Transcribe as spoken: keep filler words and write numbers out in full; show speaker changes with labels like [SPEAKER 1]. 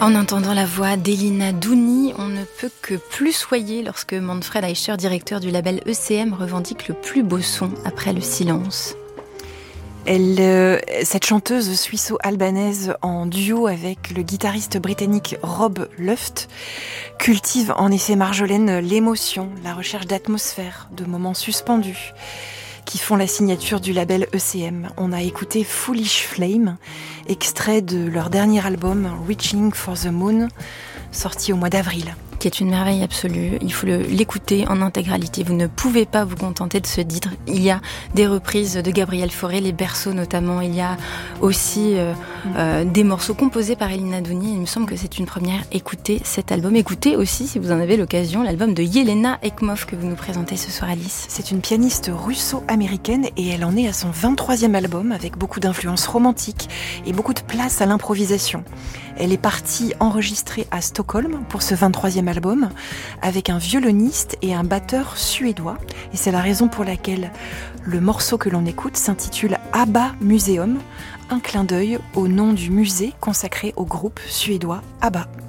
[SPEAKER 1] En entendant la voix d'Elina Douni, on ne peut que plus soyer lorsque Manfred Eicher, directeur du label E C M, revendique le plus beau son après le silence.
[SPEAKER 2] Elle, euh, cette chanteuse suisse-albanaise en duo avec le guitariste britannique Rob Luft cultive en effet, Marjolaine, l'émotion, la recherche d'atmosphère, de moments suspendus qui font la signature du label E C M. On a écouté Foolish Flame, extrait de leur dernier album Reaching for the Moon, sorti au mois d'avril.
[SPEAKER 1] Qui est une merveille absolue, il faut le, l'écouter en intégralité. Vous ne pouvez pas vous contenter de ce titre. Il y a des reprises de Gabriel Fauré, les berceaux notamment. Il y a aussi euh, euh, des morceaux composés par Elina Douni. Il me semble que c'est une première. Écoutez cet album. Écoutez aussi, si vous en avez l'occasion, l'album de Yelena Ekmov que vous nous présentez ce soir, Alice.
[SPEAKER 2] C'est une pianiste russo-américaine et elle en est à son vingt-troisième album avec beaucoup d'influences romantiques et beaucoup de place à l'improvisation. Elle est partie enregistrer à Stockholm pour ce vingt-troisième album avec un violoniste et un batteur suédois. Et c'est la raison pour laquelle le morceau que l'on écoute s'intitule ABBA Museum, un clin d'œil au nom du musée consacré au groupe suédois ABBA.